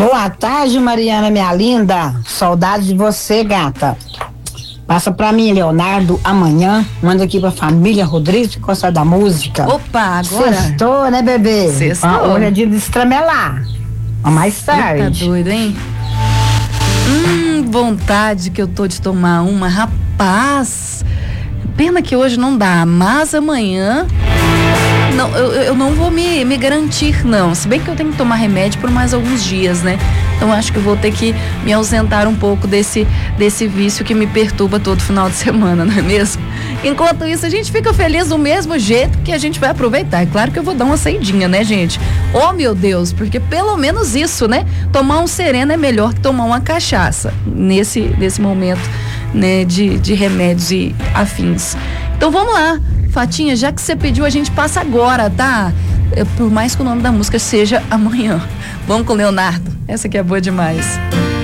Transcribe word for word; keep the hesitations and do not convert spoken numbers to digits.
Boa tarde, Mariana, minha linda. Saudade de você, gata. Passa pra mim, Leonardo, amanhã. Manda aqui pra família Rodrigues, Costa da Música. Opa, agora? Sextou, né, bebê? Sextou. Ah, hoje é dia de estramelar. Mais tarde. Tá doido, hein? Hum, vontade que eu tô de tomar uma, rapaz. Pena que hoje não dá, mas amanhã não, eu, eu não vou me, me garantir, não. Se bem que eu tenho que tomar remédio por mais alguns dias, né? Então acho que eu vou ter que me ausentar um pouco desse, desse vício que me perturba todo final de semana, não é mesmo? Enquanto isso, a gente fica feliz do mesmo jeito que a gente vai aproveitar. É claro que eu vou dar uma saidinha, né, gente? Oh, meu Deus, porque pelo menos isso, né? Tomar um sereno é melhor que tomar uma cachaça nesse, nesse momento, né, de, de remédios e afins. Então vamos lá, Fatinha, já que você pediu, a gente passa agora, tá? Por mais que o nome da música seja Amanhã. Vamos com o Leonardo. Essa aqui é boa demais.